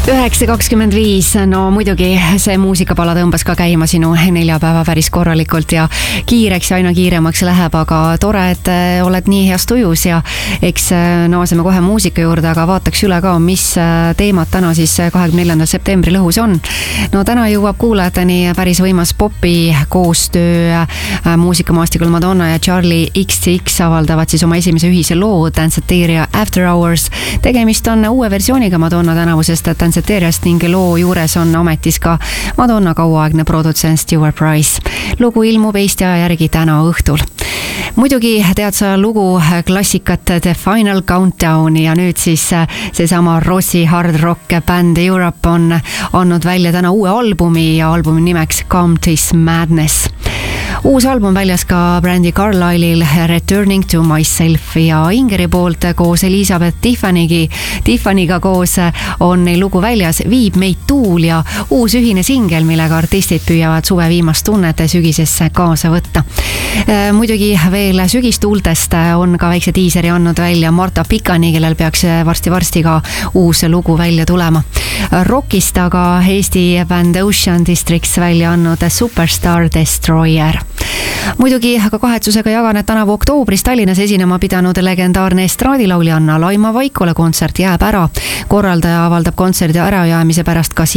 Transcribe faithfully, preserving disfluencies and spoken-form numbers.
üheksa kakskümmend viis, no muidugi see muusikapala tõmbas ka käima sinu neljapäeva päris korralikult ja kiireks ja aina kiiremaks läheb, aga tore, et oled nii heas tujus ja eks naaseme kohe muusika juurde, aga vaataks üle ka, mis teemad täna siis kahekümne neljandal septembril õhus on. No täna jõuab kuulajateni päris võimas popi koostöö. Muusikamaastikul Madonna ja Charlie X C X avaldavad siis oma esimese ühise loo Danceteria After Hours. Tegemist on uue versiooniga Madonna tänavusest Danceteriast ning loo juures on ametis ka Madonna kauaaegne produtsent Stuart Price. Lugu ilmub Eesti aja järgi täna õhtul. Muidugi tead sa lugu klassikat The Final Countdown ja nüüd siis seesama Rossi hard rock band Europe on andnud välja täna uue albumi ja albumi nimeks Come This Madness. Uus album väljas ka Brandy Carlisle'il Returning to Myself ja Ingeri poolt koos Elizabeth Tiffany'gi. Tiffany'ga koos on neil lugu väljas Viib meid tuul ja uus ühine singel, millega artistid püüavad suve viimast tunnete sügisesse kaasa võtta. Muidugi veel sügistuultest on ka väikse tiiseri andnud välja Marta Pikani, kellel peaks varsti-varsti ka uus lugu välja tulema. Rockist aga Eesti band Ocean Districts välja andnud Superstar Destroyer. Muidugi aga kahetsusega jagan, et tänavu oktoobris Tallinnas esinema pidanud legendaarne estraadilaulijanna Laima Vaikole kontsert jääb ära. Korraldaja avaldab kontserdi ärajäämise pärast ka